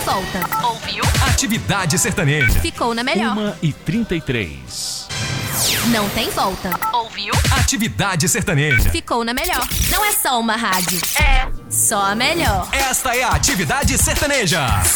volta. Ouviu? Atividade sertaneja. Ficou na melhor. 1h33. Não tem volta. Ouviu? Atividade sertaneja. Ficou na melhor. Não é só uma rádio. É. Só a melhor. Esta é a Atividade Sertaneja.